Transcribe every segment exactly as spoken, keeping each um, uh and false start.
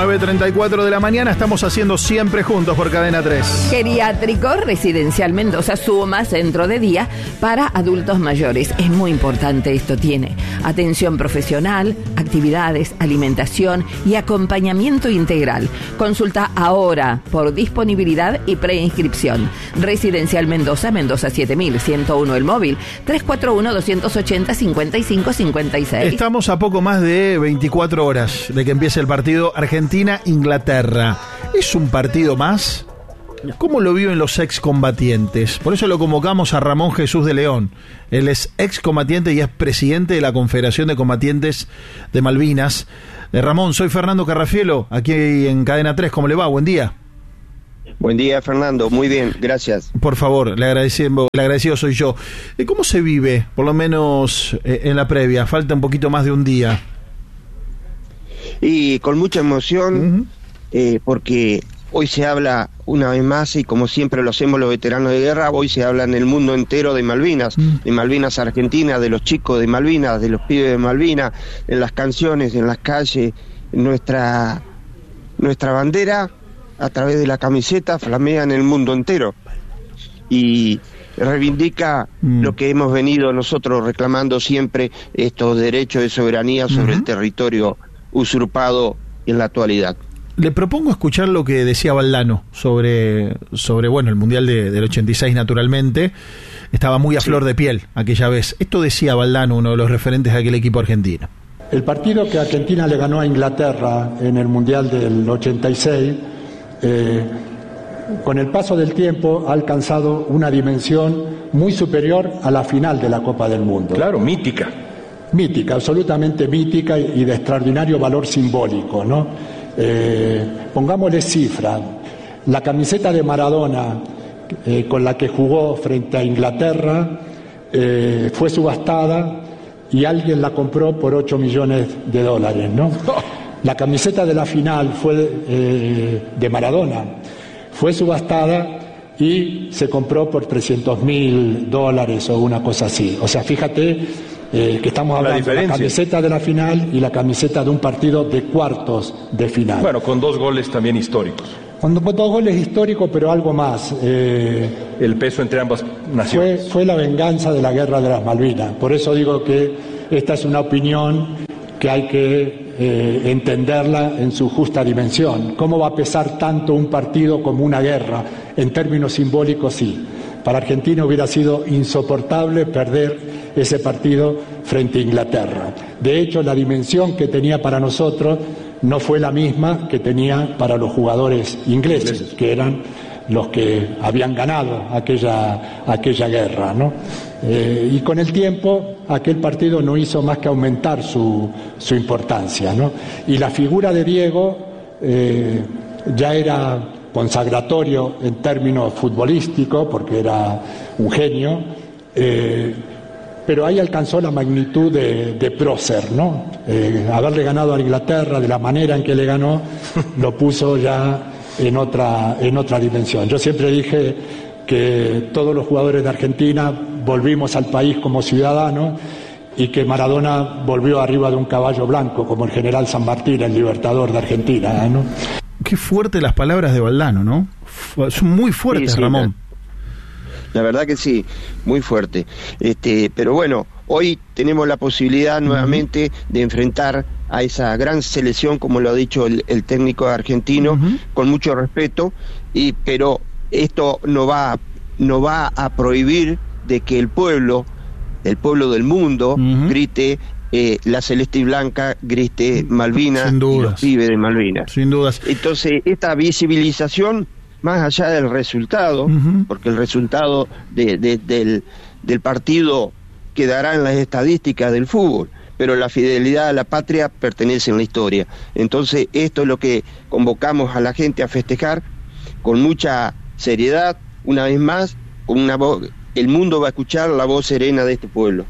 nueve treinta y cuatro de la mañana, estamos haciendo Siempre Juntos por Cadena tres. Geriátrico Residencial Mendoza suma centro de día para adultos mayores. Es muy importante esto, tiene atención profesional, actividades, alimentación y acompañamiento integral. Consulta ahora por disponibilidad y preinscripción. Residencial Mendoza, Mendoza siete mil ciento uno el móvil, tres cuatro uno, dos ochenta, cincuenta y cinco cincuenta y seis. Estamos a poco más de veinticuatro horas de que empiece el partido Argentina-Inglaterra. ¿Es un partido más? ¿Cómo lo viven los excombatientes? Por eso lo convocamos a Ramón Jesús de León. Él es excombatiente y es presidente de la Confederación de Combatientes de Malvinas. Eh, Ramón, soy Fernando Carrafielo, aquí en Cadena tres. ¿Cómo le va? Buen día. Buen día, Fernando. Muy bien, gracias. Por favor, le agradecido, le agradecido soy yo. ¿Cómo se vive, por lo menos eh, en la previa? Falta un poquito más de un día. Y con mucha emoción, uh-huh. eh, porque hoy se habla una vez más, y como siempre lo hacemos los veteranos de guerra, hoy se habla en el mundo entero de Malvinas, uh-huh. de Malvinas Argentina, de los chicos de Malvinas, de los pibes de Malvinas, en las canciones, en las calles, en nuestra, nuestra bandera, a través de la camiseta, flamea en el mundo entero. Y reivindica mm. lo que hemos venido nosotros reclamando siempre, estos derechos de soberanía sobre uh-huh. el territorio usurpado en la actualidad. Le propongo escuchar lo que decía Valdano sobre, sobre bueno, el Mundial de, del ochenta y seis, naturalmente. Estaba muy a sí. flor de piel aquella vez. Esto decía Valdano, uno de los referentes de aquel equipo argentino. El partido que Argentina le ganó a Inglaterra en el Mundial del ochenta y seis, eh, con el paso del tiempo ha alcanzado una dimensión muy superior a la final de la Copa del Mundo. Claro, mítica. Mítica, absolutamente mítica y de extraordinario valor simbólico, ¿no? Eh, pongámosle cifra. La camiseta de Maradona eh, con la que jugó frente a Inglaterra eh, fue subastada y alguien la compró por ocho millones de dólares, ¿no? La camiseta de la final fue eh, de Maradona, fue subastada y se compró por trescientos mil dólares o una cosa así. O sea, fíjate eh, que estamos hablando de la camiseta de la final y la camiseta de un partido de cuartos de final. Bueno, con dos goles también históricos. Con dos goles históricos, pero algo más. Eh, El peso entre ambas naciones. Fue, fue la venganza de la Guerra de las Malvinas. Por eso digo que esta es una opinión que hay que eh, entenderla en su justa dimensión. ¿Cómo va a pesar tanto un partido como una guerra? En términos simbólicos, sí. Para Argentina hubiera sido insoportable perder ese partido frente a Inglaterra. De hecho, la dimensión que tenía para nosotros no fue la misma que tenía para los jugadores ingleses, que eran los que habían ganado aquella, aquella guerra, ¿no? Eh, y con el tiempo aquel partido no hizo más que aumentar su, su importancia, ¿no? Y la figura de Diego eh, ya era consagratorio en términos futbolísticos, porque era un genio, eh, pero ahí alcanzó la magnitud de, de prócer, ¿no? Eh, haberle ganado a Inglaterra de la manera en que le ganó, lo puso ya en otra, en otra dimensión. Yo siempre dije que todos los jugadores de Argentina volvimos al país como ciudadanos y que Maradona volvió arriba de un caballo blanco, como el general San Martín, el libertador de Argentina, ¿no? Qué fuertes las palabras de Valdano, ¿no? Son muy fuertes, sí, sí, Ramón. La, la verdad que sí, muy fuerte. Este, pero bueno, hoy tenemos la posibilidad nuevamente uh-huh. de enfrentar a esa gran selección, como lo ha dicho el, el técnico argentino, uh-huh. con mucho respeto, y pero esto no va, no va a prohibir de que el pueblo, el pueblo del mundo, uh-huh. grite eh, la celeste y blanca, grite Malvinas y los pibes de Malvinas. Sin dudas. Entonces, esta visibilización, más allá del resultado, uh-huh. porque el resultado de, de, del, del partido quedará en las estadísticas del fútbol, pero la fidelidad a la patria pertenece en la historia. Entonces, esto es lo que convocamos a la gente a festejar con mucha seriedad, una vez más, con una voz. El mundo va a escuchar la voz serena de este pueblo.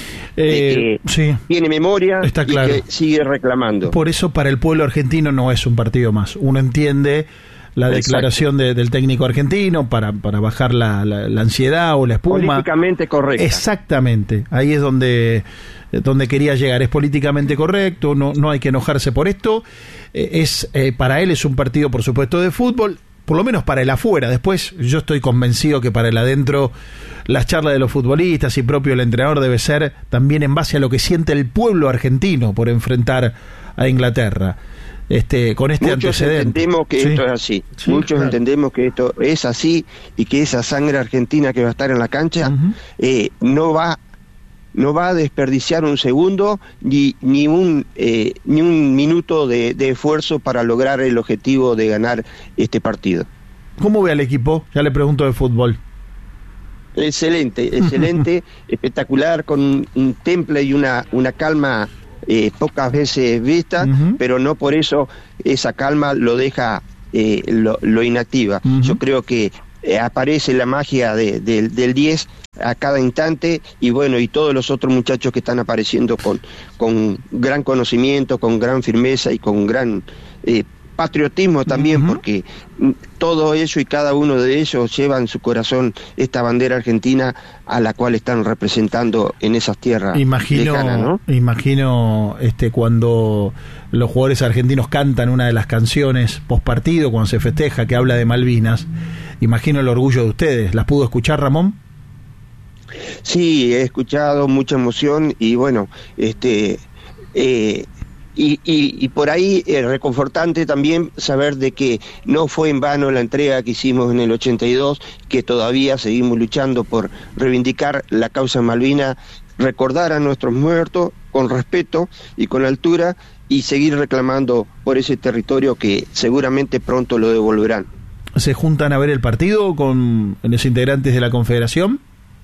Eh, que sí, tiene memoria está claro. Y que sigue reclamando. Por eso para el pueblo argentino no es un partido más. Uno entiende la declaración de, del técnico argentino para, para bajar la, la, la ansiedad o la espuma. Políticamente correcta. Exactamente, ahí es donde, donde quería llegar, es políticamente correcto, no, no hay que enojarse por esto, eh, es eh, para él es un partido por supuesto de fútbol, por lo menos para el afuera. Después yo estoy convencido que para el adentro las charlas de los futbolistas y propio el entrenador debe ser también en base a lo que siente el pueblo argentino por enfrentar a Inglaterra. Este, con este Muchos antecedente. entendemos que ¿Sí? esto es así. Sí, Muchos claro. entendemos que esto es así y que esa sangre argentina que va a estar en la cancha uh-huh. eh, no va no va a desperdiciar un segundo ni ni un eh, ni un minuto de, de esfuerzo para lograr el objetivo de ganar este partido. ¿Cómo ve al equipo? Ya le pregunto de fútbol. Excelente, excelente, espectacular, con un, un temple y una una calma Eh, pocas veces vista, uh-huh. pero no por eso esa calma lo deja eh, lo, lo inactiva. Uh-huh. Yo creo que eh, aparece la magia de, de, del diez a cada instante y bueno, y todos los otros muchachos que están apareciendo con, con gran conocimiento, con gran firmeza y con gran eh, patriotismo también, uh-huh. porque todo ello y cada uno de ellos lleva en su corazón esta bandera argentina a la cual están representando en esas tierras imagino, lejanas, ¿no? Imagino este, cuando los jugadores argentinos cantan una de las canciones post partido, cuando se festeja, que habla de Malvinas, imagino el orgullo de ustedes. ¿Las pudo escuchar, Ramón? Sí, he escuchado mucha emoción y bueno, este... Eh, Y, y, y por ahí es reconfortante también saber de que no fue en vano la entrega que hicimos en el ochenta y dos, que todavía seguimos luchando por reivindicar la causa Malvina, recordar a nuestros muertos con respeto y con altura y seguir reclamando por ese territorio que seguramente pronto lo devolverán. ¿Se juntan a ver el partido con los integrantes de la Confederación?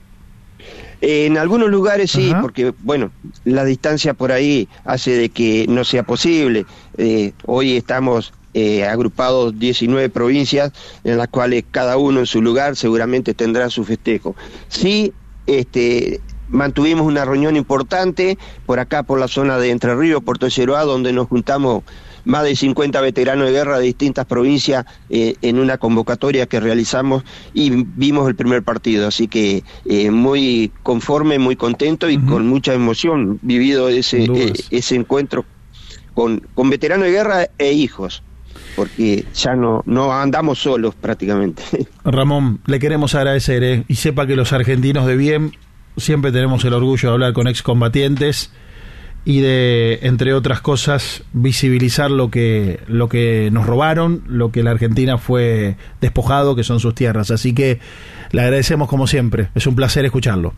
En algunos lugares sí, Ajá. porque, bueno, la distancia por ahí hace de que no sea posible. Eh, hoy estamos eh, agrupados diecinueve provincias, en las cuales cada uno en su lugar seguramente tendrá su festejo. Sí, este, mantuvimos una reunión importante por acá, por la zona de Entre Ríos, Puerto Yeroá, donde nos juntamos más de cincuenta veteranos de guerra de distintas provincias eh, en una convocatoria que realizamos y vimos el primer partido, así que eh, muy conforme, muy contento y uh-huh. con mucha emoción vivido ese eh, ese encuentro con, con veteranos de guerra e hijos, porque ya no, no andamos solos prácticamente. Ramón, le queremos agradecer eh, y sepa que los argentinos de bien siempre tenemos el orgullo de hablar con excombatientes y de, entre otras cosas, visibilizar lo que lo que nos robaron, lo que la Argentina fue despojado, que son sus tierras. Así que le agradecemos como siempre. Es un placer escucharlo.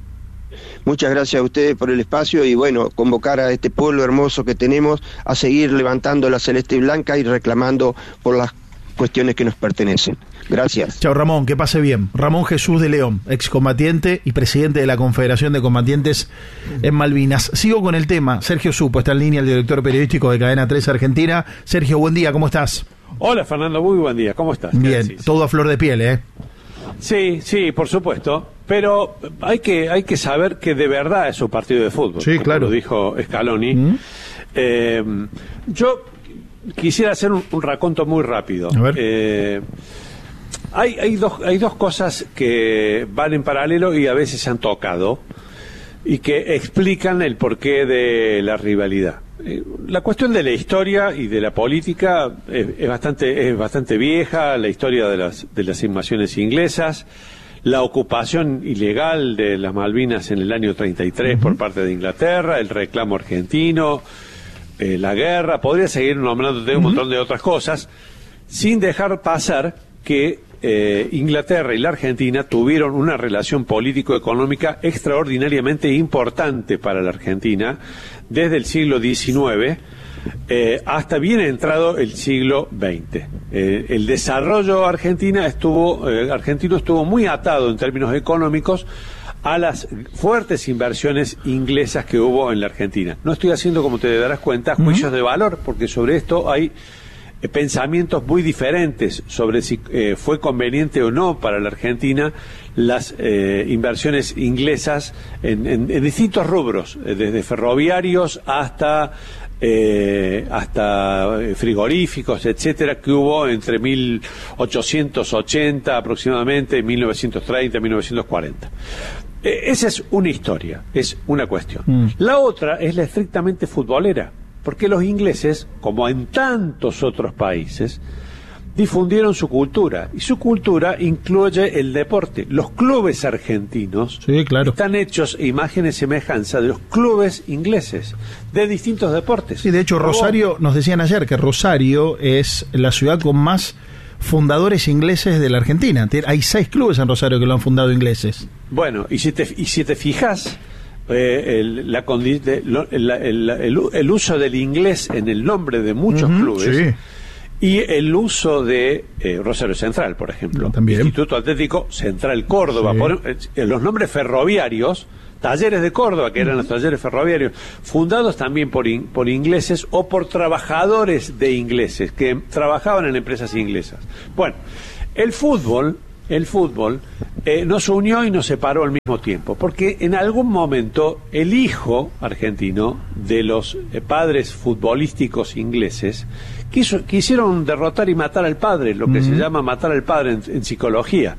Muchas gracias a ustedes por el espacio y bueno, convocar a este pueblo hermoso que tenemos a seguir levantando la celeste y blanca y reclamando por las cuestiones que nos pertenecen. Gracias. Chao, Ramón, que pase bien. Ramón Jesús de León, excombatiente y presidente de la Confederación de Combatientes en Malvinas. Sigo con el tema. Sergio Supo está en línea, el director periodístico de Cadena tres Argentina. Sergio, buen día, ¿cómo estás? Hola, Fernando, muy buen día, ¿cómo estás? Bien, todo a flor de piel, ¿eh? Sí, sí, por supuesto, pero hay que hay que saber que de verdad es un partido de fútbol. Sí, claro. Como dijo Scaloni. ¿Mm? Eh, yo quisiera hacer un, un raconto muy rápido. A ver. Eh, hay, hay, dos, hay dos cosas que van en paralelo y a veces se han tocado y que explican el porqué de la rivalidad. Eh, la cuestión de la historia y de la política es, es bastante es bastante vieja, la historia de las, de las invasiones inglesas, la ocupación ilegal de las Malvinas en el año treinta y tres uh-huh. por parte de Inglaterra, el reclamo argentino, eh, la guerra, podría seguir nombrándote uh-huh. un montón de otras cosas, sin dejar pasar que eh, Inglaterra y la Argentina tuvieron una relación político-económica extraordinariamente importante para la Argentina desde el siglo diecinueve eh, hasta bien entrado el siglo veinte. Eh, el desarrollo argentina estuvo, eh, argentino estuvo muy atado en términos económicos a las fuertes inversiones inglesas que hubo en la Argentina. No estoy haciendo, como te darás cuenta, juicios uh-huh. de valor, porque sobre esto hay eh, pensamientos muy diferentes sobre si eh, fue conveniente o no para la Argentina las eh, inversiones inglesas en, en, en distintos rubros, eh, desde ferroviarios hasta eh, hasta frigoríficos, etcétera, que hubo entre mil ochocientos ochenta aproximadamente y mil novecientos treinta, mil novecientos cuarenta. Eh, esa es una historia, es una cuestión. Mm. La otra es la estrictamente futbolera, porque los ingleses, como en tantos otros países, difundieron su cultura, y su cultura incluye el deporte. Los clubes argentinos sí, claro. están hechos imagen y semejanza de los clubes ingleses de distintos deportes. Sí, de hecho Rosario, nos decían ayer que Rosario es la ciudad con más fundadores ingleses de la Argentina. Hay seis clubes en Rosario que lo han fundado ingleses. Bueno, y si te, y si te fijas, eh, el, la, el, el, el, el uso del inglés en el nombre de muchos uh-huh, clubes, sí. Y el uso de eh, Rosario Central, por ejemplo, también. Instituto Atlético Central Córdoba, sí. por, eh, los nombres ferroviarios, Talleres de Córdoba, que eran los talleres ferroviarios, fundados también por, in, por ingleses o por trabajadores de ingleses, que trabajaban en empresas inglesas. Bueno, el fútbol, el fútbol eh, nos unió y nos separó al mismo tiempo, porque en algún momento el hijo argentino de los eh, padres futbolísticos ingleses Quiso, quisieron derrotar y matar al padre, lo que uh-huh. se llama matar al padre en, en psicología.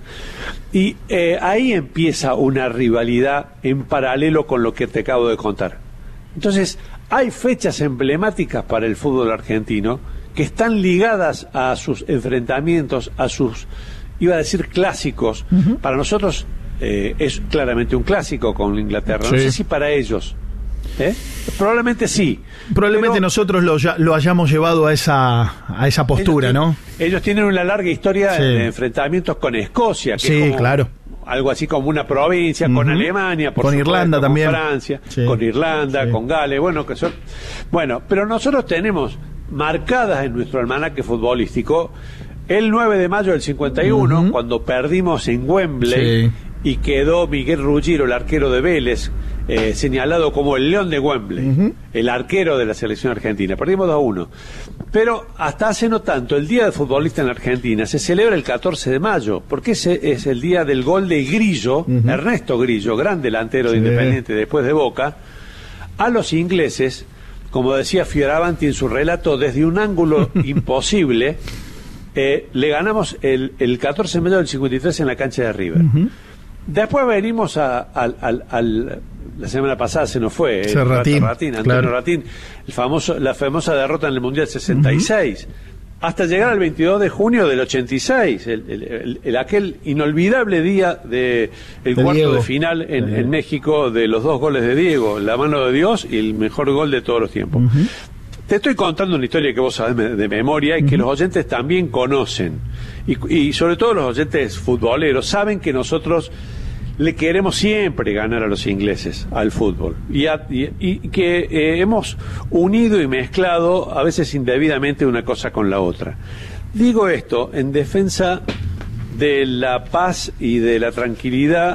Y eh, ahí empieza una rivalidad en paralelo con lo que te acabo de contar. Entonces, hay fechas emblemáticas para el fútbol argentino que están ligadas a sus enfrentamientos, a sus, iba a decir, clásicos. Uh-huh. Para nosotros eh, es claramente un clásico con Inglaterra. Sí. No sé si para ellos... ¿Eh? Probablemente sí. Probablemente pero nosotros lo, lo hayamos llevado a esa a esa postura, ellos, ¿no? Ellos tienen una larga historia sí. de enfrentamientos con Escocia, que sí, es como claro. algo así como una provincia, uh-huh. con Alemania, por con supuesto, Irlanda con también. Francia, sí. con Irlanda, sí. con Gales, bueno, que son bueno, pero nosotros tenemos marcadas en nuestro almanaque futbolístico el nueve de mayo del cincuenta y uno, uh-huh. cuando perdimos en Wembley sí. y quedó Miguel Ruggiero, el arquero de Vélez, Eh, señalado como el León de Wembley, uh-huh. el arquero de la selección argentina. Perdimos dos a uno. Pero hasta hace no tanto, el Día del Futbolista en la Argentina se celebra el catorce de mayo, porque ese es el día del gol de Grillo, uh-huh. Ernesto Grillo, gran delantero de sí. Independiente después de Boca, a los ingleses, como decía Fioravanti en su relato, desde un ángulo imposible, eh, le ganamos el, el catorce de mayo del cincuenta y tres en la cancha de River. Uh-huh. Después venimos a, al, al, al la semana pasada se nos fue eh, Ratín, Ratín, Antonio claro. Ratín, el famoso, la famosa derrota en el Mundial sesenta y seis, uh-huh. hasta llegar al veintidós de junio del ochenta y seis, el, el, el, el aquel inolvidable día de el de cuarto Diego. de final en, uh-huh. en México, de los dos goles de Diego, la mano de Dios y el mejor gol de todos los tiempos. Uh-huh. Te estoy contando una historia que vos sabés de memoria y uh-huh. que los oyentes también conocen, y, y sobre todo los oyentes futboleros saben que nosotros le queremos siempre ganar a los ingleses al fútbol y, a, y, y que eh, hemos unido y mezclado a veces indebidamente una cosa con la otra. Digo esto en defensa de la paz y de la tranquilidad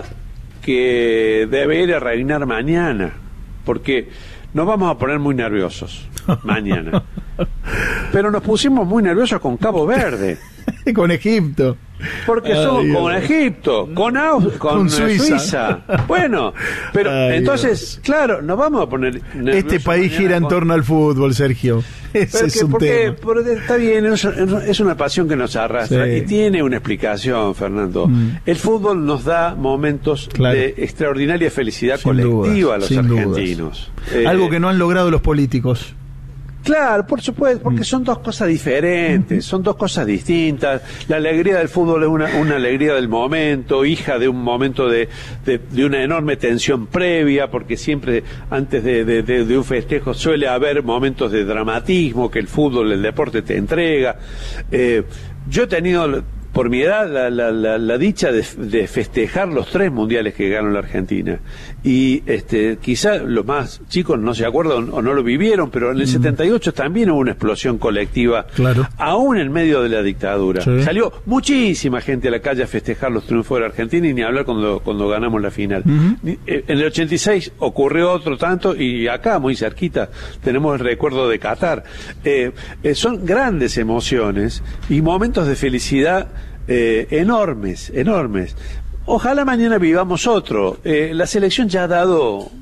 que debe ir a reinar mañana, porque nos vamos a poner muy nerviosos mañana, pero nos pusimos muy nerviosos con Cabo Verde. Con Egipto. Porque Ay, son Dios. con Egipto, con, Aus, con, con Suiza. Suiza. Bueno, pero Ay, entonces, Dios. claro, nos vamos a poner nerviosos. Este país mañana gira en con... torno al fútbol, Sergio. Ese Pero es que, un porque, tema. porque está bien, es, es una pasión que nos arrastra Sí. y tiene una explicación, Fernando. Mm. El fútbol nos da momentos Claro. de extraordinaria felicidad Sin colectiva dudas, a los sin argentinos. Eh, Algo que no han logrado los políticos. Claro, por supuesto, porque son dos cosas diferentes, son dos cosas distintas. La alegría del fútbol es una, una alegría del momento, hija de un momento de, de, de una enorme tensión previa, porque siempre antes de, de, de, de un festejo suele haber momentos de dramatismo que el fútbol, el deporte te entrega. Eh, yo he tenido... por mi edad, la, la, la, la dicha de, de festejar los tres mundiales que ganó la Argentina. Y este, quizá los más chicos no se acuerdan o no lo vivieron, pero en el mm. setenta y ocho también hubo una explosión colectiva, claro. aún en medio de la dictadura. Sí. Salió muchísima gente a la calle a festejar los triunfos de la Argentina y ni hablar cuando, cuando ganamos la final. Uh-huh. En el ochenta y seis ocurrió otro tanto y acá, muy cerquita, tenemos el recuerdo de Qatar. Eh, eh, son grandes emociones y momentos de felicidad Eh, enormes, enormes. Ojalá mañana vivamos otro. Eh, la selección ya ha dado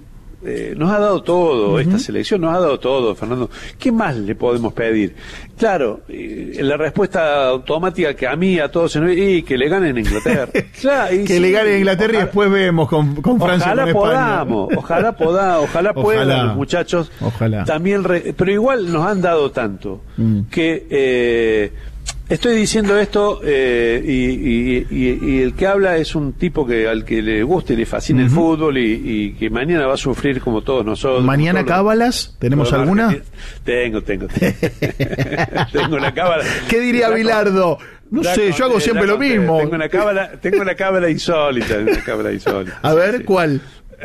eh, nos ha dado todo, uh-huh. esta selección nos ha dado todo, Fernando. ¿Qué más le podemos pedir? Claro, eh, la respuesta automática que a mí, a todos, se nos y que le ganen a Inglaterra. Claro, y que sí, le ganen a Inglaterra ojalá, y después vemos con, con Francia. Ojalá con podamos, España. ojalá podamos, ojalá, ojalá puedan los muchachos. Ojalá. También, re, pero igual nos han dado tanto mm. que eh, estoy diciendo esto eh, y, y, y, y el que habla es un tipo que al que le gusta y le fascina uh-huh. el fútbol y, y que mañana va a sufrir como todos nosotros. ¿Mañana todos cábalas? los, ¿Tenemos alguna? Los, tengo, tengo, tengo. Tengo una cábala. ¿Qué diría ya Bilardo? No sé, conté, yo hago siempre lo conté. mismo. Tengo una cábala, tengo una cábala insólita, una cábala insólita. A ver, sí. ¿cuál?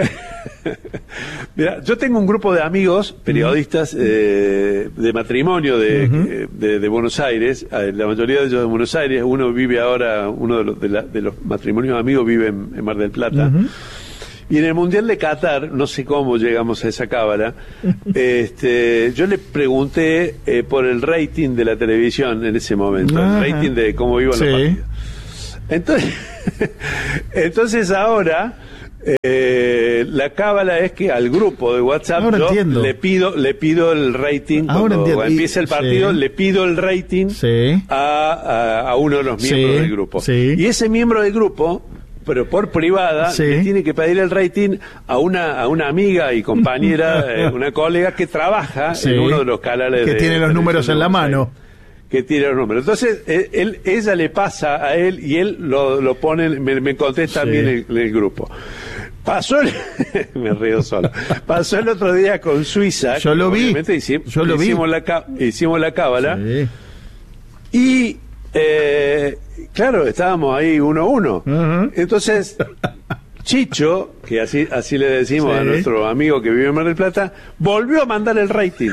Mira, yo tengo un grupo de amigos periodistas eh, de matrimonio de, uh-huh. de, de Buenos Aires, la mayoría de ellos de Buenos Aires. Uno vive ahora, uno de los, de la, de los matrimonios amigos vive en, en Mar del Plata. Uh-huh. Y en el Mundial de Qatar, no sé cómo llegamos a esa cábala, este, yo le pregunté eh, por el rating de la televisión en ese momento, uh-huh. el rating de cómo iban sí. los partidos. Entonces, entonces ahora eh, la cábala es que al grupo de WhatsApp ahora yo entiendo. le pido le pido el rating ahora cuando entiendo. empieza el partido, sí. le pido el rating sí. a, a, a uno de los miembros sí. del grupo. Sí. Y ese miembro del grupo, pero por privada, sí. le tiene que pedir el rating a una a una amiga y compañera, eh, una colega que trabaja sí. en uno de los canales que de tiene los números en la mano. Que tiene los números. Entonces, él, él, ella le pasa a él y él lo, lo pone, me, me contesta sí. bien en el, en el grupo. Pasó el, me río solo. Pasó el otro día con Suiza. Yo lo vi. Hicimos, Yo lo hicimos vi. La, hicimos la cábala. Sí. Y, eh, claro, estábamos ahí uno a uno. Uh-huh. Entonces, Chicho, que así así le decimos sí. a nuestro amigo que vive en Mar del Plata, volvió a mandar el rating.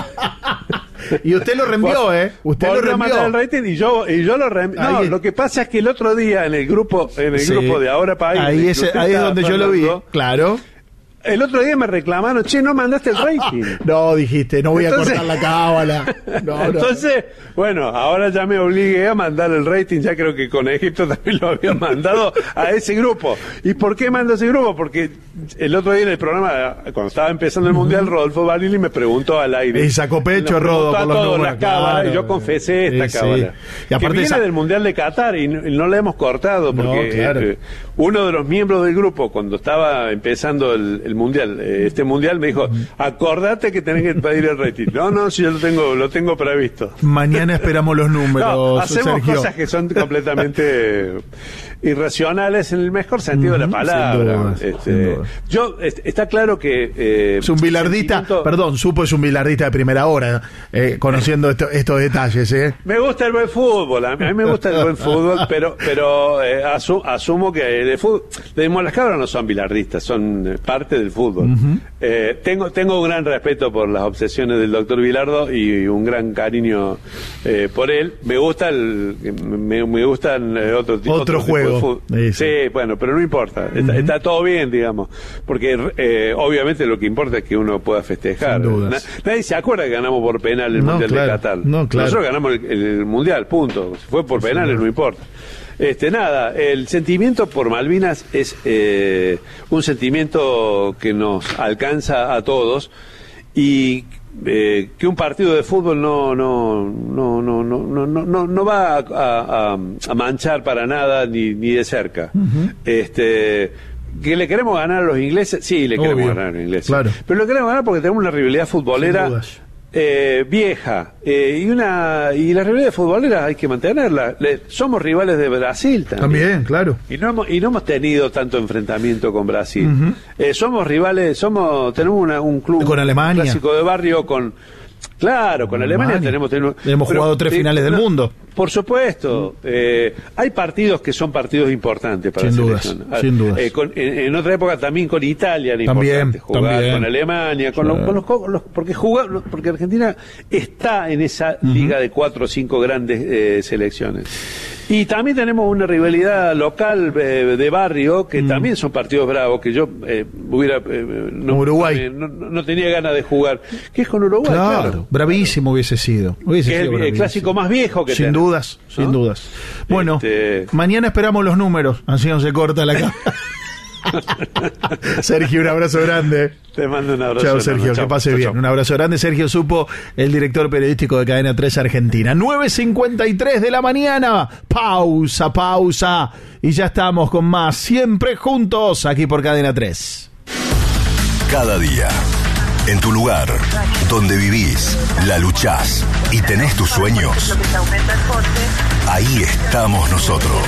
Y usted lo reenvió, ¿eh? Usted volvió lo reenvió. a mandar el rating y yo y yo lo reenvié. No, lo que pasa es que el otro día en el grupo en el sí. grupo de Ahora País, ahí, ese, ahí es donde yo lo vi, claro. El otro día me reclamaron, che, no mandaste el rating. No, dijiste, no voy Entonces, a cortar la cábala. No, no. Entonces, bueno, ahora ya me obligué a mandar el rating, ya creo que con Egipto también lo había mandado a ese grupo. ¿Y por qué mando ese grupo? Porque el otro día en el programa, cuando estaba empezando el Mundial, Rodolfo Barili me preguntó al aire. Y sacó pecho, Rodo, por los números, la cábala, claro. Y yo confesé esta sí, cábala. Sí. Y aparte que viene esa... del Mundial de Qatar y no, y no la hemos cortado porque no, claro. eh, uno de los miembros del grupo, cuando estaba empezando el, el Mundial, eh, este Mundial, me dijo, acordate que tenés que pedir el rating. No, no, si yo lo tengo, lo tengo previsto. Mañana esperamos los números, no, hacemos Sergio. Cosas que son completamente irracionales en el mejor sentido uh-huh, de la palabra. Sin dudas, este, sin dudas. Yo, est- está claro que... Eh, es un bilardista, sentimiento... perdón, supo es un bilardista de primera hora, eh, conociendo esto, estos detalles. ¿eh? Me gusta el buen fútbol, a mí, a mí me gusta el buen fútbol, pero pero eh, asu- asumo que el fútbol... De las cabras no son bilardistas, son parte del fútbol. Uh-huh. Eh, tengo tengo un gran respeto por las obsesiones del doctor Bilardo y un gran cariño eh, por él. Me gusta el, me, me gustan eh, otro tipo otro, otro juego. Tipo de sí, sí, bueno, pero no importa. Está, uh-huh. está todo bien, digamos, porque eh, obviamente lo que importa es que uno pueda festejar. Na, nadie se acuerda que ganamos por penal el no, Mundial claro. de Qatar. No, claro. Nosotros ganamos el, el Mundial, punto. Si fue por penales, sí, no importa. Este, nada, el sentimiento por Malvinas es eh, un sentimiento que nos alcanza a todos y eh, que un partido de fútbol no no no no no no no, no va a, a, a manchar para nada ni, ni de cerca. Uh-huh. Este que le queremos ganar a los ingleses, sí, le queremos Obvio. ganar a los ingleses, claro. Pero lo queremos ganar porque tenemos una rivalidad futbolera Eh, vieja eh, y una y la rivalidad futbolera hay que mantenerla. Le, somos rivales de Brasil también. También, claro. Y no hemos, y no hemos tenido tanto enfrentamiento con Brasil. Uh-huh. Eh, somos rivales, somos tenemos una, un club con Alemania, un clásico de barrio con claro, con, con Alemania, Alemania tenemos tenemos, hemos pero, jugado tres finales del no, mundo. Por supuesto, eh, hay partidos que son partidos importantes para sin la dudas, selección. Sin dudas. Eh, con, en, en otra época también con Italia era también, importante jugar, también. con Alemania, con, sí. los, con los, los porque jugar, porque Argentina está en esa uh-huh. liga de cuatro o cinco grandes eh, selecciones. Y también tenemos una rivalidad local eh, de barrio, que mm. también son partidos bravos, que yo eh, hubiera eh, no, Uruguay. Eh, no, no tenía ganas de jugar, que es con Uruguay, claro. claro. Bravísimo hubiese sido. Hubiese que sido es el, el clásico más viejo que Sin tenemos, dudas, ¿no? sin dudas. Bueno, este... mañana esperamos los números, así no se corta la cara. Sergio, un abrazo grande. Te mando un abrazo. Chao, Sergio, chau, que pase chau, bien. chau. Un abrazo grande. Sergio Supo, el director periodístico de Cadena tres Argentina. nueve cincuenta y tres de la mañana. Pausa, pausa. Y ya estamos con más. Siempre juntos aquí por Cadena tres. Cada día, en tu lugar, donde vivís, la luchás y tenés tus sueños, ahí estamos nosotros.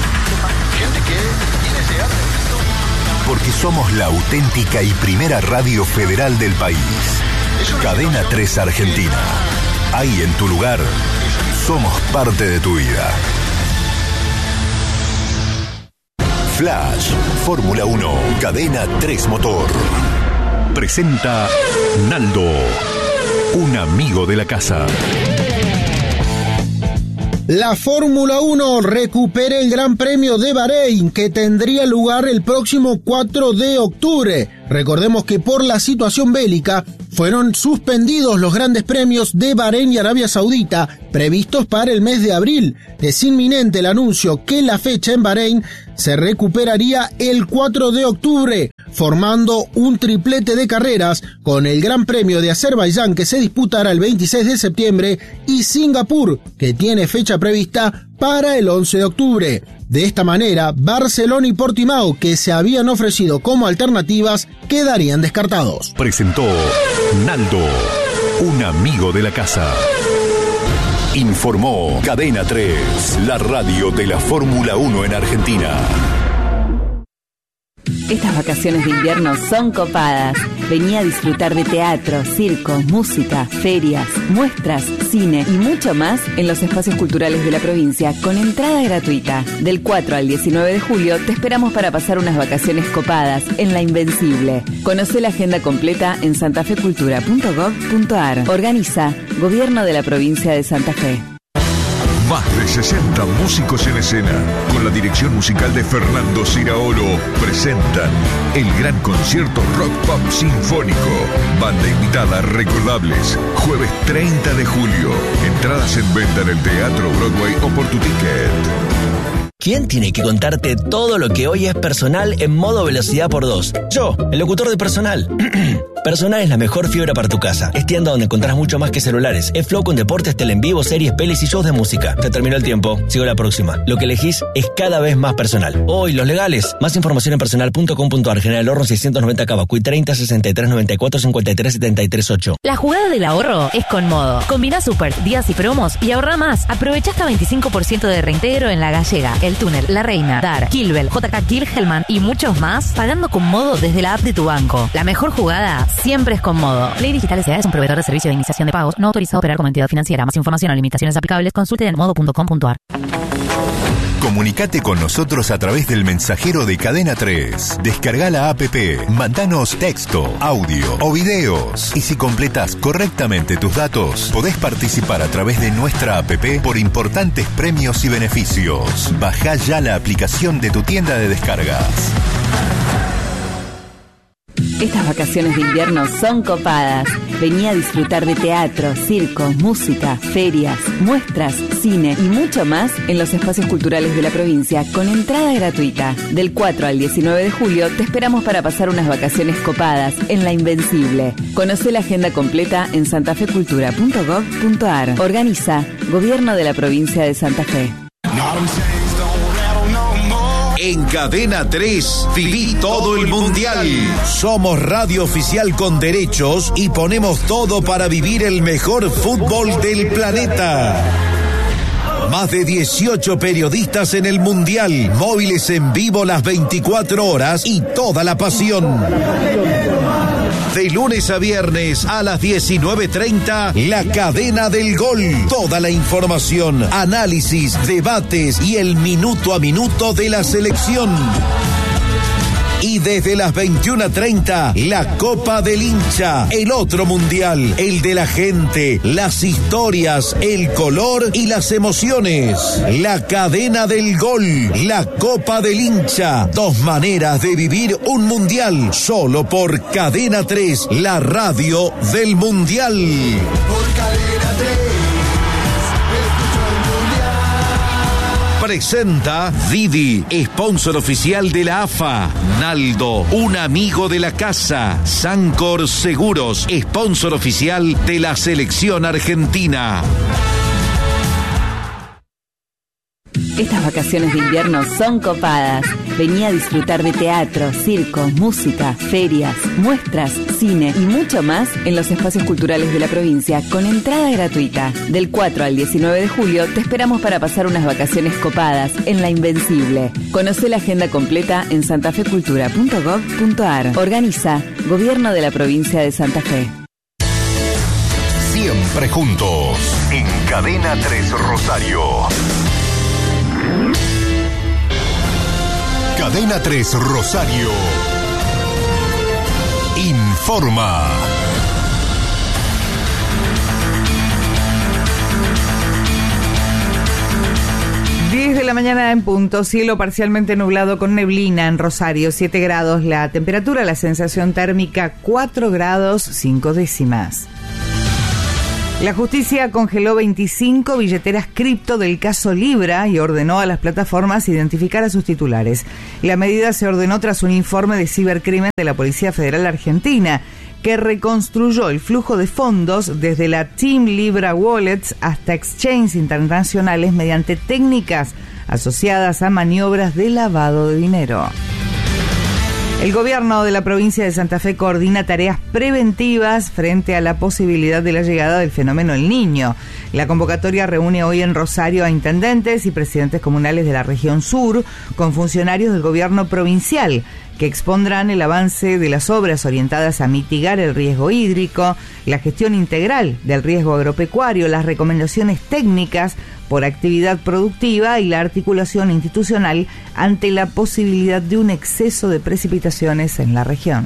Porque somos la auténtica y primera radio federal del país. Cadena tres Argentina. Ahí en tu lugar, somos parte de tu vida. Flash, Fórmula uno, Cadena tres Motor. Presenta Naldo, un amigo de la casa. La Fórmula uno recupera el Gran Premio de Bahrein, que tendría lugar el próximo cuatro de octubre. Recordemos que por la situación bélica fueron suspendidos los grandes premios de Bahrein y Arabia Saudita, previstos para el mes de abril. Es inminente el anuncio que la fecha en Bahrein se recuperaría el cuatro de octubre, formando un triplete de carreras con el Gran Premio de Azerbaiyán, que se disputará el veintiséis de septiembre, y Singapur, que tiene fecha prevista para el once de octubre. De esta manera, Barcelona y Portimao, que se habían ofrecido como alternativas, quedarían descartados. Presentó Naldo, un amigo de la casa. Informó Cadena tres, la radio de la Fórmula uno en Argentina. Estas vacaciones de invierno son copadas. Vení a disfrutar de teatro, circo, música, ferias, muestras, cine y mucho más en los espacios culturales de la provincia con entrada gratuita. Del cuatro al diecinueve de julio te esperamos para pasar unas vacaciones copadas en La Invencible. Conocé la agenda completa en santafecultura punto gov punto ar. Organiza Gobierno de la Provincia de Santa Fe. Más de sesenta músicos en escena, con la dirección musical de Fernando Ciraolo, presentan el gran concierto Rock Pop Sinfónico. Banda invitada Recordables, jueves treinta de julio. Entradas en venta en el Teatro Broadway o por tu ticket. ¿Quién tiene que contarte todo lo que hoy es Personal en modo velocidad por dos? Yo, el locutor de Personal. Personal es la mejor fibra para tu casa. Es tienda donde encontrás mucho más que celulares. Es flow con deportes, tele en vivo, series, pelis y shows de música. Se terminó el tiempo. Sigo la próxima. Lo que elegís es cada vez más Personal. Hoy, los legales. Más información en personal punto com punto ar. General Horno seiscientos noventa Cavacuy treinta sesenta y tres noventa y cuatro cincuenta y tres setenta y tres ocho. La jugada del ahorro es con Modo. Combina super, días y promos y ahorra más. Aprovecha hasta veinticinco por ciento de reintegro en La Gallega, El Túnel, La Reina, Dar, Kilbel, J K Kilhelman y muchos más, pagando con Modo desde la app de tu banco. La mejor jugada siempre es con Modo. Play Digital S A es un proveedor de servicio de iniciación de pagos no autorizado a operar como entidad financiera. Más información o limitaciones aplicables, consulte en modo punto com punto ar. Comunicate con nosotros a través del mensajero de Cadena tres. Descarga la app, mandanos texto, audio o videos. Y si completas correctamente tus datos, podés participar a través de nuestra app por importantes premios y beneficios. Bajá ya la aplicación de tu tienda de descargas. Estas vacaciones de invierno son copadas. Vení a disfrutar de teatro, circo, música, ferias, muestras, cine y mucho más en los espacios culturales de la provincia con entrada gratuita. Del cuatro al diecinueve de julio te esperamos para pasar unas vacaciones copadas en La Invencible. Conocé la agenda completa en santafecultura punto gov punto ar. Organiza Gobierno de la Provincia de Santa Fe. En Cadena tres, viví todo el Mundial. Somos radio oficial con derechos y ponemos todo para vivir el mejor fútbol del planeta. Más de dieciocho periodistas en el Mundial, móviles en vivo las veinticuatro horas y toda la pasión. De lunes a viernes a las diecinueve treinta, La Cadena del Gol. Toda la información, análisis, debates y el minuto a minuto de la selección. Y desde las veintiuna treinta, la Copa del Hincha, el otro mundial, el de la gente, las historias, el color y las emociones. La Cadena del Gol, la Copa del Hincha, dos maneras de vivir un mundial, solo por Cadena tres, la radio del mundial. Por Cadena tres, escucho el mundial. Presenta Didi, sponsor oficial de la A F A. Naldo, un amigo de la casa. Sancor Seguros, sponsor oficial de la selección argentina. Estas vacaciones de invierno son copadas. Vení a disfrutar de teatro, circo, música, ferias, muestras, cine y mucho más en los espacios culturales de la provincia con entrada gratuita. Del cuatro al diecinueve de julio te esperamos para pasar unas vacaciones copadas en La Invencible. Conocé la agenda completa en santafecultura punto gov punto ar. Organiza Gobierno de la Provincia de Santa Fe. Siempre juntos en Cadena tres Rosario. Cadena tres Rosario informa. diez de la mañana en punto, cielo parcialmente nublado con neblina en Rosario, siete grados la temperatura, la sensación térmica cuatro grados cinco décimas. La justicia congeló veinticinco billeteras cripto del caso Libra y ordenó a las plataformas identificar a sus titulares. La medida se ordenó tras un informe de cibercrimen de la Policía Federal Argentina, que reconstruyó el flujo de fondos desde la Team Libra Wallets hasta exchanges internacionales mediante técnicas asociadas a maniobras de lavado de dinero. El gobierno de la provincia de Santa Fe coordina tareas preventivas frente a la posibilidad de la llegada del fenómeno El Niño. La convocatoria reúne hoy en Rosario a intendentes y presidentes comunales de la región sur con funcionarios del gobierno provincial que expondrán el avance de las obras orientadas a mitigar el riesgo hídrico, la gestión integral del riesgo agropecuario, las recomendaciones técnicas por actividad productiva y la articulación institucional ante la posibilidad de un exceso de precipitaciones en la región.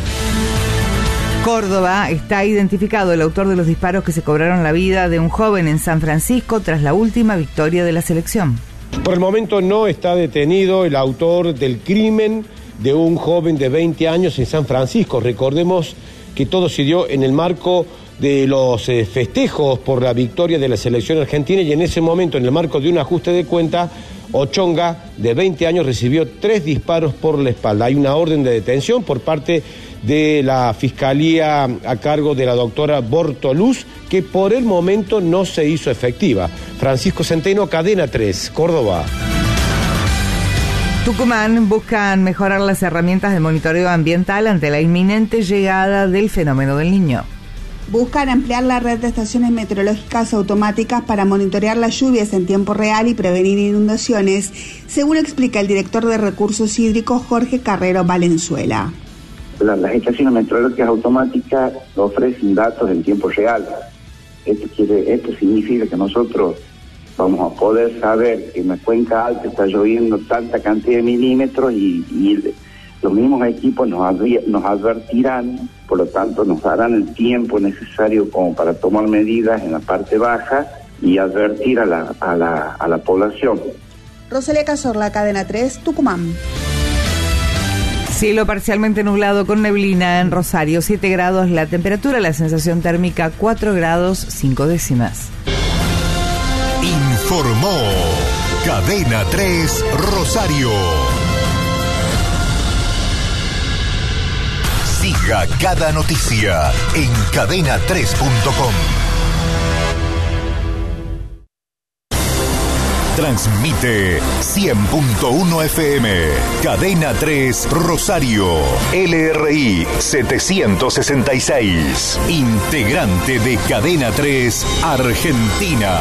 Córdoba, está identificado el autor de los disparos que se cobraron la vida de un joven en San Francisco tras la última victoria de la selección. Por el momento no está detenido el autor del crimen de un joven de veinte años en San Francisco. Recordemos que todo se dio en el marco de los eh, festejos por la victoria de la selección argentina y en ese momento, en el marco de un ajuste de cuenta, Ochonga, de veinte años, recibió tres disparos por la espalda. Hay una orden de detención por parte de la Fiscalía a cargo de la doctora Bortoluz, que por el momento no se hizo efectiva. Francisco Centeno, Cadena tres, Córdoba. Tucumán, buscan mejorar las herramientas de monitoreo ambiental ante la inminente llegada del fenómeno del Niño. Buscan ampliar la red de estaciones meteorológicas automáticas para monitorear las lluvias en tiempo real y prevenir inundaciones, según explica el director de Recursos Hídricos Jorge Carrero Valenzuela. Las, las estaciones meteorológicas automáticas ofrecen datos en tiempo real. Esto, quiere, esto significa que nosotros vamos a poder saber que en la cuenca alta está lloviendo tanta cantidad de milímetros y, y el, los mismos equipos nos, nos advertirán, por lo tanto nos darán el tiempo necesario como para tomar medidas en la parte baja y advertir a la, a la, a la población. Rosalía Cazorla, Cadena tres, Tucumán. Cielo parcialmente nublado con neblina en Rosario, siete grados la temperatura, la sensación térmica cuatro grados cinco décimas. Informó Cadena tres Rosario. Siga cada noticia en cadena tres punto com. Transmite cien punto uno F M, Cadena tres Rosario, L R I setecientos sesenta y seis, integrante de Cadena tres Argentina.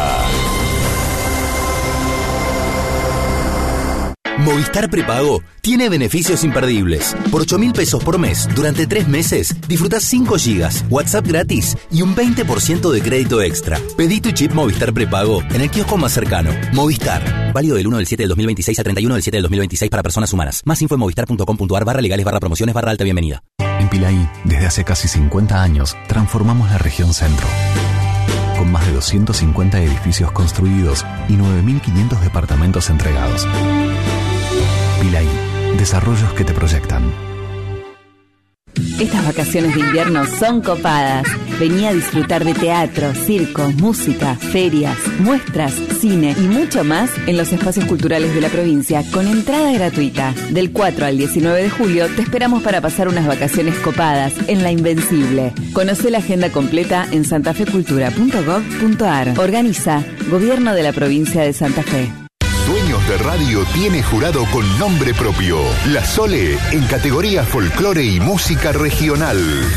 Movistar Prepago tiene beneficios imperdibles. Por ocho mil pesos por mes, durante tres meses, disfrutás cinco gigas, WhatsApp gratis y un veinte por ciento de crédito extra. Pedí tu chip Movistar Prepago en el kiosco más cercano. Movistar. Válido del uno del siete del dos mil veintiséis a treinta y uno del siete del dos mil veintiséis para personas humanas. Más info en movistar punto com punto ar barra legales barra promociones barra alta bienvenida. En Pilaí, desde hace casi cincuenta años, transformamos la región centro. Con más de doscientos cincuenta edificios construidos y nueve mil quinientos departamentos entregados. Pilaí, desarrollos que te proyectan. Estas vacaciones de invierno son copadas. Vení a disfrutar de teatro, circo, música, ferias, muestras, cine y mucho más en los espacios culturales de la provincia con entrada gratuita. Del cuatro al diecinueve de julio te esperamos para pasar unas vacaciones copadas en La Invencible. Conocé la agenda completa en santafecultura punto gov punto ar. Organiza Gobierno de la Provincia de Santa Fe. Sueños de Radio tiene jurado con nombre propio. La Sole en categoría folclore y música regional.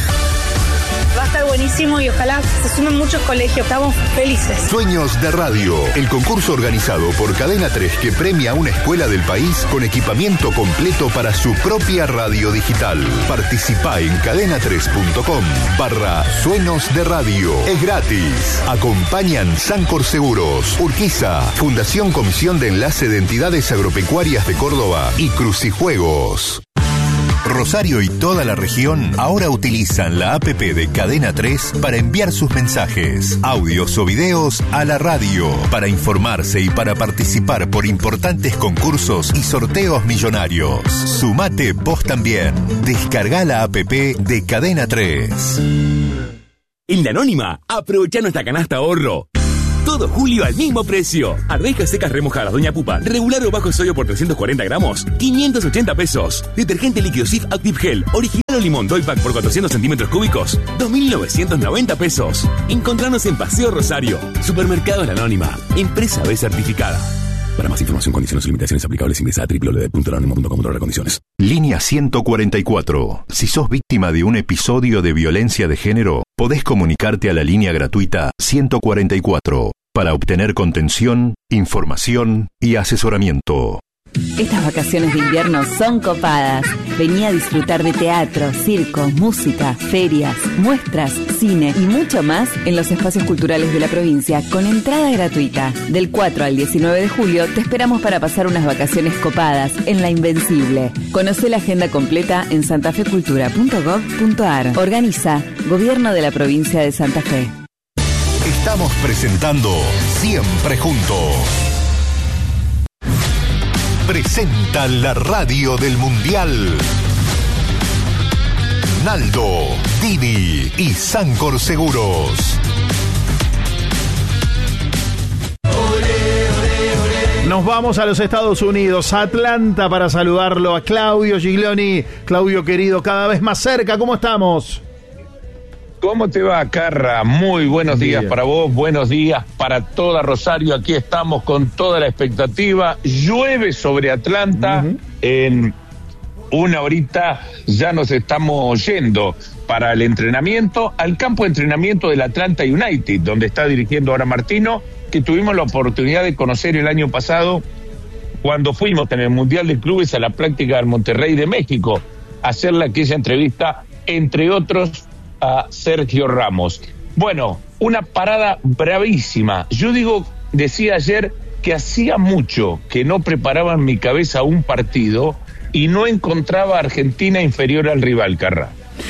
Va a estar buenísimo y ojalá se sumen muchos colegios. Estamos felices. Sueños de Radio, el concurso organizado por Cadena tres que premia a una escuela del país con equipamiento completo para su propia radio digital. Participa en cadena tres punto com barra Sueños de Radio. Es gratis. Acompañan Sancor Seguros, Urquiza, Fundación Comisión de Enlace de Entidades Agropecuarias de Córdoba y Crucijuegos. Rosario y toda la región ahora utilizan la app de Cadena tres para enviar sus mensajes, audios o videos a la radio, para informarse y para participar por importantes concursos y sorteos millonarios. Sumate vos también. Descarga la app de Cadena tres. En La Anónima, aprovecha nuestra canasta ahorro. Todo julio al mismo precio. Arvejas secas remojadas Doña Pupa, regular o bajo sodio por trescientos cuarenta gramos, quinientos ochenta pesos. Detergente líquido Cif Active Gel, original o limón Doy Pack por cuatrocientos centímetros cúbicos, dos mil novecientos noventa pesos. Encontranos en Paseo Rosario. Supermercado La Anónima. Empresa B certificada. Para más información, condiciones y limitaciones aplicables, ingresa a doble u doble u doble u punto anónimo punto com contra condiciones. Línea ciento cuarenta y cuatro. Si sos víctima de un episodio de violencia de género, podés comunicarte a la línea gratuita ciento cuarenta y cuatro para obtener contención, información y asesoramiento. Estas vacaciones de invierno son copadas. Vení a disfrutar de teatro, circo, música, ferias, muestras, cine y mucho más en los espacios culturales de la provincia con entrada gratuita. Del cuatro al diecinueve de julio te esperamos para pasar unas vacaciones copadas en La Invencible. Conocé la agenda completa en santafecultura punto gov punto ar. Organiza Gobierno de la Provincia de Santa Fe. Estamos presentando Siempre Juntos. Presenta la radio del Mundial. Naldo, Dini y Sancor Seguros. Nos vamos a los Estados Unidos, a Atlanta, para saludarlo a Claudio Gigloni. Claudio querido, cada vez más cerca, ¿cómo estamos? ¿Cómo te va, Carra? Muy buenos días Bien. para vos, buenos días para toda Rosario. Aquí estamos con toda la expectativa. Llueve sobre Atlanta. Uh-huh. En una horita ya nos estamos yendo para el entrenamiento, al campo de entrenamiento del Atlanta United, donde está dirigiendo ahora Martino, que tuvimos la oportunidad de conocer el año pasado cuando fuimos en el Mundial de Clubes a la práctica del Monterrey de México, a hacerle aquella entrevista, entre otros, a Sergio Ramos. Bueno, una parada bravísima. Yo digo, decía ayer que hacía mucho que no preparaba en mi cabeza un partido y no encontraba a Argentina inferior al rival, Carra.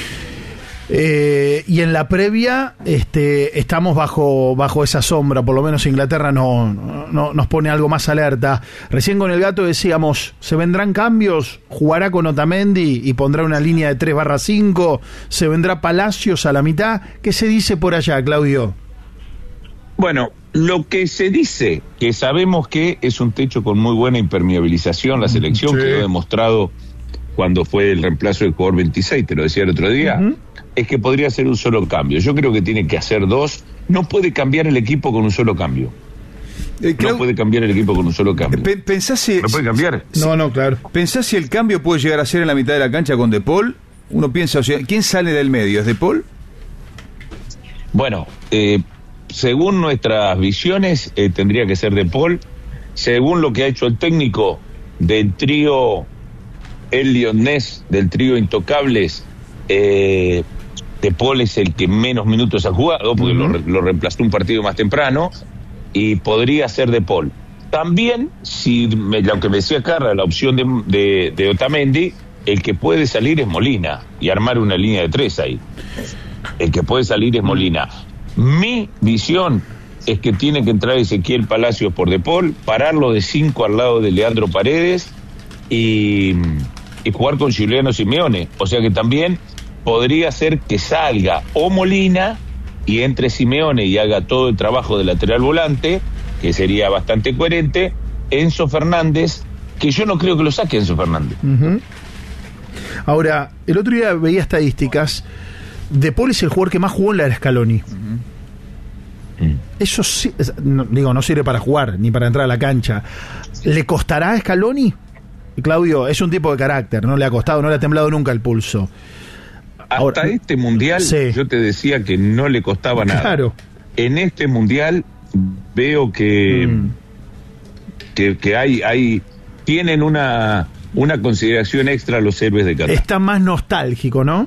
Eh, y en la previa este, estamos bajo, bajo esa sombra, por lo menos Inglaterra no, no nos pone algo más alerta. Recién con el gato decíamos, ¿se vendrán cambios? ¿Jugará con Otamendi y pondrá una línea de tres barra cinco? ¿Se vendrá Palacios a la mitad? ¿Qué se dice por allá, Claudio? Bueno, lo que se dice, que sabemos que es un techo con muy buena impermeabilización, la selección sí. quedó demostrado cuando fue el reemplazo del jugador veintiséis, te lo decía el otro día, uh-huh. es que podría ser un solo cambio. Yo creo que tiene que hacer dos. No puede cambiar el equipo con un solo cambio. Eh, Clau... No puede cambiar el equipo con un solo cambio. P- ¿Pensás si... ¿No puede cambiar? No, no, claro. ¿Pensás si el cambio puede llegar a ser en la mitad de la cancha con De Paul? Uno piensa, o sea, ¿quién sale del medio? ¿Es De Paul? Bueno, eh, según nuestras visiones, eh, tendría que ser De Paul. Según lo que ha hecho el técnico del trío Elliot Ness, del trío Intocables, eh, De Paul es el que menos minutos ha jugado, porque uh-huh. lo, lo reemplazó un partido más temprano, y podría ser De Paul. También, si me, lo que me decía Carla, la opción de, de, de Otamendi, el que puede salir es Molina, y armar una línea de tres ahí. El que puede salir es Molina. Mi visión es que tiene que entrar Ezequiel Palacios por De Paul, pararlo de cinco al lado de Leandro Paredes, y... y jugar con Giuliano Simeone, o sea que también podría ser que salga o Molina y entre Simeone y haga todo el trabajo de lateral volante, que sería bastante coherente, Enzo Fernández, que yo no creo que lo saque Enzo Fernández. Uh-huh. Ahora, el otro día veía estadísticas, De Paul es el jugador que más jugó en la era Scaloni. Uh-huh. Mm. Eso sí, no, digo, no sirve para jugar, ni para entrar a la cancha. ¿Le costará a Scaloni? Claudio, es un tipo de carácter, no le ha costado, no le ha temblado nunca el pulso. Hasta Ahora, este mundial, sí. Yo te decía que no le costaba nada. Claro. En este mundial veo que, mm. que, que hay, hay, tienen una, una consideración extra los héroes de Qatar. Está más nostálgico, ¿no?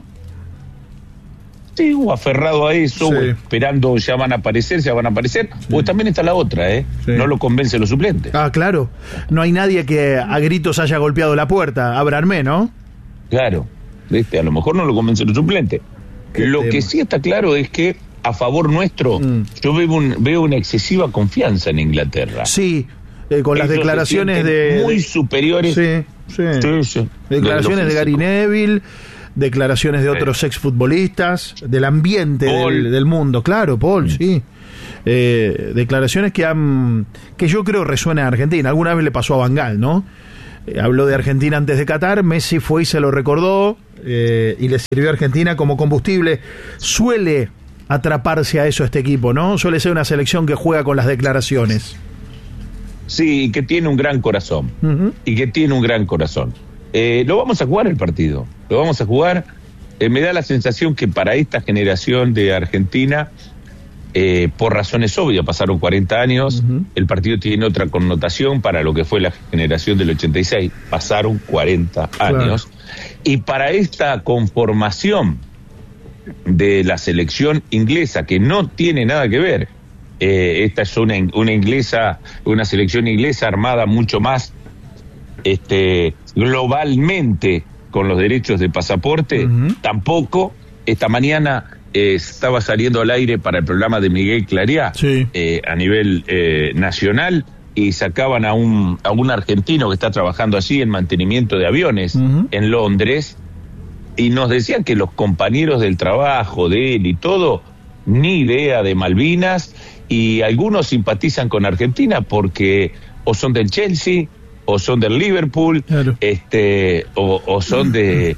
Sí, o aferrado a eso, sí. O esperando ya van a aparecer, ya van a aparecer. Sí. O también está la otra, ¿eh? Sí. No lo convence los suplentes. Ah, claro. No hay nadie que a gritos haya golpeado la puerta. Abrarme, ¿no? Claro. ¿Viste? A lo mejor no lo convence los suplentes. Lo tema. Que sí está claro es que a favor nuestro, mm. yo veo, un, veo una excesiva confianza en Inglaterra. Sí, eh, con Ellos las declaraciones de... Muy superiores. Sí, sí. sí, sí. Declaraciones de, de Gary Neville, declaraciones de otros sí. exfutbolistas, del ambiente del, del mundo. Claro, Paul, mm. sí. Eh, declaraciones que han que yo creo resuenan en Argentina. Alguna vez le pasó a Van Gaal, ¿no? Eh, habló de Argentina antes de Qatar, Messi fue y se lo recordó, eh, y le sirvió a Argentina como combustible. Suele atraparse a eso este equipo, ¿no? Suele ser una selección que juega con las declaraciones. Sí, y que tiene un gran corazón. Uh-huh. Y que tiene un gran corazón. Eh, lo vamos a jugar el partido. Lo vamos a jugar. Eh, me da la sensación que para esta generación de Argentina, eh, por razones obvias, pasaron cuarenta años, uh-huh. El partido tiene otra connotación para lo que fue la generación del ochenta y seis. Pasaron cuarenta años. Claro. Y para esta conformación de la selección inglesa, que no tiene nada que ver, eh, esta es una, una inglesa, una selección inglesa armada mucho más este, globalmente con los derechos de pasaporte, uh-huh. Tampoco. Esta mañana eh, estaba saliendo al aire para el programa de Miguel Clariá, sí. eh, a nivel eh, nacional, y sacaban a un, a un argentino que está trabajando allí en mantenimiento de aviones, uh-huh. en Londres, y nos decían que los compañeros del trabajo de él y todo, ni idea de Malvinas, y algunos simpatizan con Argentina porque o son del Chelsea, o son del Liverpool, claro. este, o, o son de,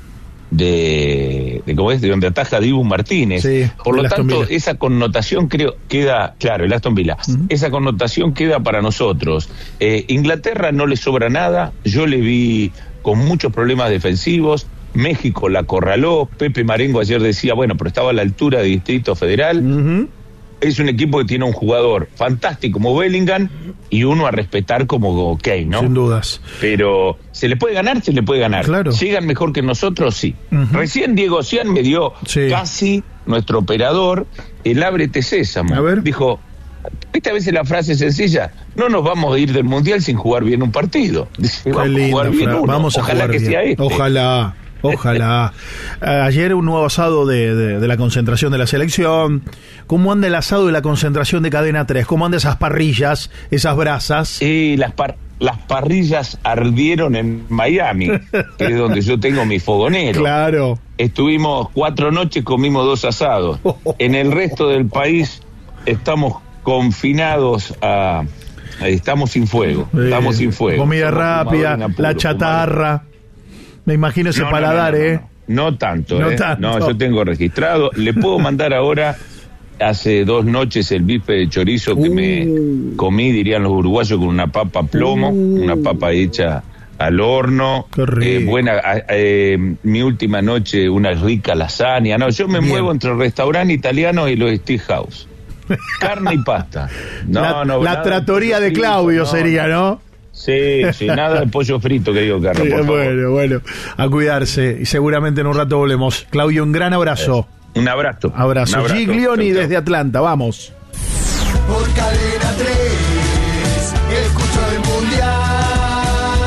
de, de, ¿cómo es? De donde ataja Dibu Martínez. Sí, por lo tanto, esa connotación creo queda, claro, el Aston Villa, uh-huh. Esa connotación queda para nosotros. Eh, Inglaterra no le sobra nada, yo le vi con muchos problemas defensivos. México la acorraló. Pepe Marengo ayer decía, bueno, pero estaba a la altura de Distrito Federal. Uh-huh. Es un equipo que tiene un jugador fantástico como Bellingham y uno a respetar como Kane, ¿no? Sin dudas. Pero se le puede ganar, se le puede ganar. Claro. ¿Llegan mejor que nosotros? Sí. Uh-huh. Recién Diego Cian me dio sí. casi nuestro operador el ábrete sésamo. A ver. Dijo, esta vez la frase sencilla, no nos vamos a ir del Mundial sin jugar bien un partido. Dice, vamos lindo, a jugar bien uno. Vamos a Ojalá jugar que bien. sea este. Ojalá. Ojalá. Ayer un nuevo asado de, de, de la concentración de la selección. ¿Cómo anda el asado de la concentración de Cadena tres? ¿Cómo andan esas parrillas, esas brasas? Sí, las, par las parrillas ardieron en Miami, que es donde yo tengo mi fogonero. Claro. Estuvimos cuatro noches, comimos dos asados. En el resto del país estamos confinados a... Estamos sin fuego, eh, estamos sin fuego. Comida rápida, la chatarra... Me imagino ese no, paladar, no, no, no, ¿eh? No, no tanto, no ¿eh? tanto. No, yo tengo registrado. Le puedo mandar ahora, hace dos noches, el bife de chorizo que uh. me comí, dirían los uruguayos, con una papa plomo, uh. una papa hecha al horno. Eh, buena, eh, mi última noche, una rica lasaña. No, yo me Bien. muevo entre el restaurante italiano y los steakhouse. Carne y pasta. No, la, no, la trattoria de Claudio no, sería, ¿no? Sí, sí, nada de pollo frito, querido Carlos. Sí, bueno, bueno, a cuidarse. Y seguramente en un rato volvemos. Claudio, un gran abrazo. Un abrazo. Abrazo. Un abrazo. Giglioni desde Atlanta, vamos. Por Cadena tres, escucho el Mundial.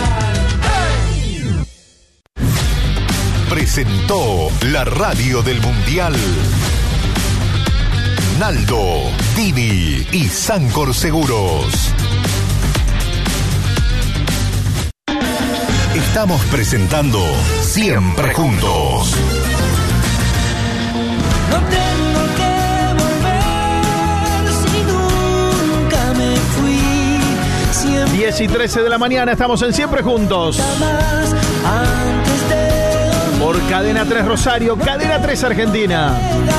¡Hey! Presentó la radio del Mundial Naldo, Dini y Sancor Seguros. Estamos presentando Siempre Juntos. No tengo que volver si nunca me fui. Siempre diez y trece de la mañana, estamos en Siempre Juntos. más antes de Por Cadena tres Rosario, Cadena tres Argentina.